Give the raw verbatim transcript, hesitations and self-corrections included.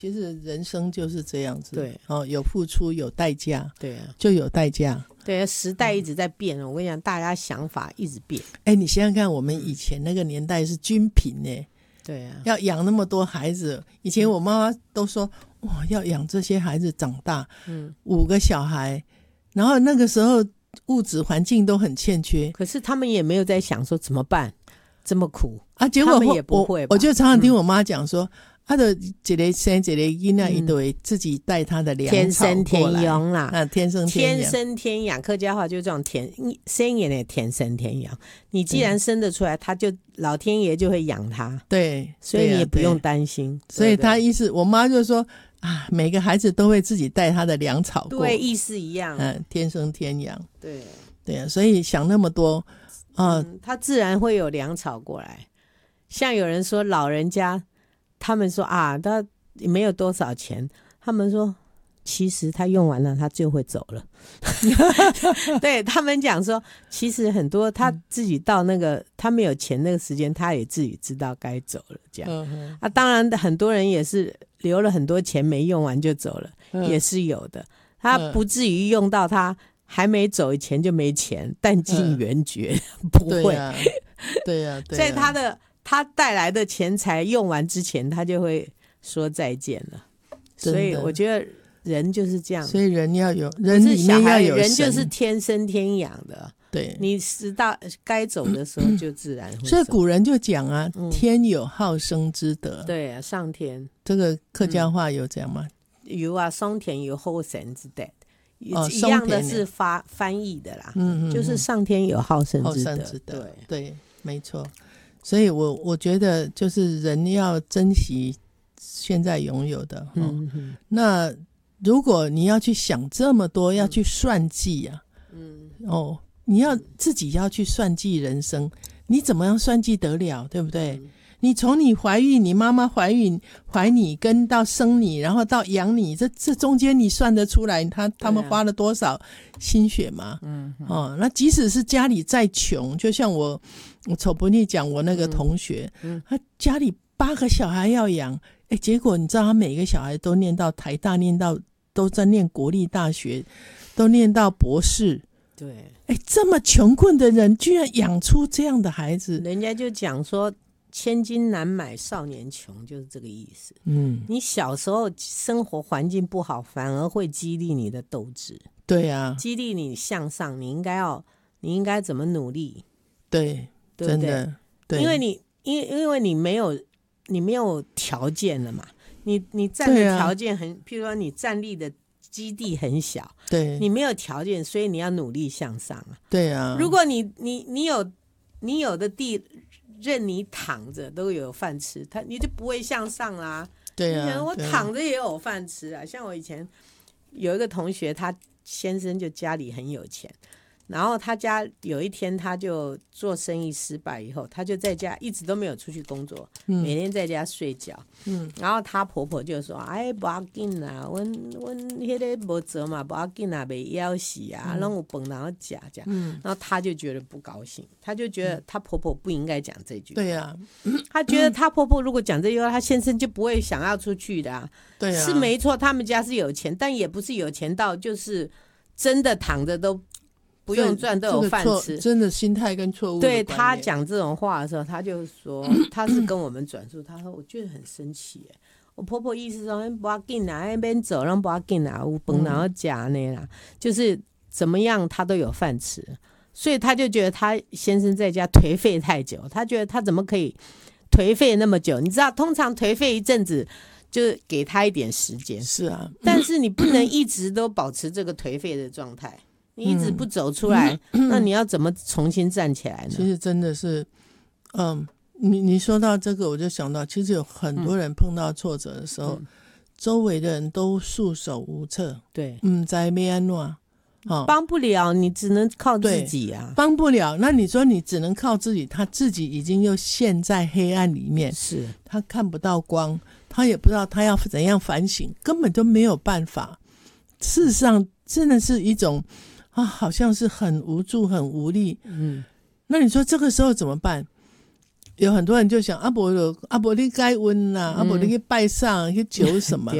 其实人生就是这样子， 对哦，有付出有代价， 对啊， 就有代价。 对啊，时代一直在变、嗯、我跟你讲，大家想法一直变。 哎，你想想看，我们以前那个年代是均贫呢， 对啊， 要养那么多孩子。以前我妈妈都说，哇，要养这些孩子长大，嗯，五个小孩，然后那个时候物质环境都很欠缺， 可是他们也没有在想说怎么办，这么苦啊。结果他们也不会吧， 我，我就常常听我妈讲说。嗯他的一个生一个囡仔，伊就会自己带他的粮草过来， 天生天养啦， 啊，天生天养， 天生天养，客家话就这种天生也的天生天养。你既然生得出来，他就老天爷就会养他， 对， 所以你也不用担心。 所以他意思，我妈就说啊，每个孩子都会自己带他的粮草过， 对，意思一样， 嗯，天生天养， 对对啊，所以想那么多啊、呃嗯，他自然会有粮草过来。像有人说老人家，他们说啊，他没有多少钱，他们说其实他用完了他就会走了。对，他们讲说其实很多他自己到那个、嗯、他没有钱那个时间，他也自己知道该走了这样、嗯、啊。当然很多人也是留了很多钱没用完就走了、嗯、也是有的，他不至于用到他还没走以前就没钱，弹尽援绝、嗯、不会。 对啊对啊，对啊， 在他的他带来的钱财用完之前，他就会说再见了。所以我觉得人就是这样， 所以人要有人里面要有神， 人就是天生天养的。 对， 你知道该走的时候就自然会走。 所以古人就讲啊、嗯，天有好生之德。 对啊，上天这个客家话有讲吗？ 嗯、有啊，上天有好生之德。哦、一样的是发翻译的啦，嗯嗯嗯，就是上天有好生之德。 之德对对，没错。所以我我觉得就是人要珍惜现在拥有的、哦嗯嗯、那如果你要去想这么多、嗯、要去算计啊，嗯哦，你要自己要去算计人生，你怎么样算计得了，对不对、嗯、你从你怀孕，你妈妈怀孕怀你跟到生你然后到养你，这这中间你算得出来他他们花了多少心血吗？嗯、啊、哦，那即使是家里再穷，就像我我丑不腻讲我那个同学、嗯嗯、他家里八个小孩要养，哎，结果你知道他每个小孩都念到台大，念到都在念国立大学，都念到博士。 对， 哎，这么穷困的人居然养出这样的孩子， 人家就讲说千金难买少年穷，就是这个意思。嗯，你小时候生活环境不好，反而会激励你的斗志。 对啊， 激励你向上，你应该要你应该怎么努力。 对， 对不对？ 真的，对， 因为你因为因为你没有你没有条件了嘛，你你站的条件很、啊、譬如说你站立的基地很小， 对， 你没有条件，所以你要努力向上啊。 对啊， 如果你你你有你有的地任你躺着都有饭吃，他你就不会向上啦。 对啊， 我躺着也有饭吃啊。像我以前有一个同学，他先生就家里很有钱，然后他家有一天他就做生意失败以后，他就在家一直都没有出去工作、嗯、每天在家睡觉、嗯、然后他婆婆就说哎不要紧啦，我我那个没做嘛不要紧啦，没要死啊，让我本然后讲讲、嗯、然后他就觉得不高兴，他就觉得他婆婆不应该讲这句话。 对啊， 他觉得他婆婆如果讲这句话，他先生就不会想要出去的、啊、 对啊， 是没错，他们家是有钱，但也不是有钱到就是真的躺着都不用赚都有饭吃、 这个、真的心态跟错误的观念。 对，他讲这种话的时候，他就说他是跟我们转述，他说我觉得很生气耶，我婆婆意思说不要紧啦，那边走让不要紧啦，有饭然后夹呢啦，就是怎么样他都有饭吃，所以他就觉得他先生在家颓废太久，他觉得他怎么可以颓废那么久？你知道通常颓废一阵子就给他一点时间， 是啊， 但是你不能一直都保持这个颓废的状态，你一直不走出来、嗯、那你要怎么重新站起来呢？ 其实真的是嗯，你你说到这个我就想到，其实有很多人碰到挫折的时候、嗯、周围的人都束手无策， 对， 嗯，在没安诺帮不了，你只能靠自己啊， 帮不了。那你说你只能靠自己，他自己已经又陷在黑暗里面， 是他看不到光，他也不知道他要怎样反省，根本都没有办法。事实上真的是一种啊，好像是很无助很无力。嗯，那你说这个时候怎么办？ 有很多人就想阿伯阿伯你该温啦，阿伯你去拜上去求什么